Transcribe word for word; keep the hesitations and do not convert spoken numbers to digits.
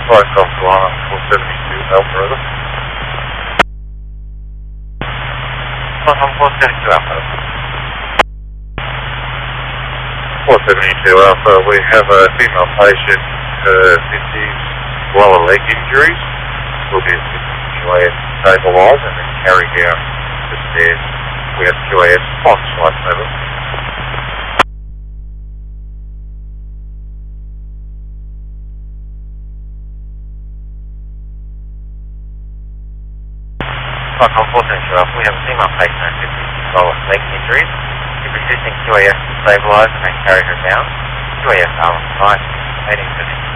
Flight Golf Alpha four seventy-two Alpha over. Welcome four seventy-two Alpha. four seventy-two Alpha, we have a female patient, uh, fifties, lower leg injuries. We'll be assisting Q A S to stabilise and then carry down the stairs. We have Q A S on flight seven. Welcome four seventy-two Alpha, we have a female patient at fifties, lower leg injuries. We'll be assisting Q A S to stabilise and then carry her down. Q A S are on site, meeting position.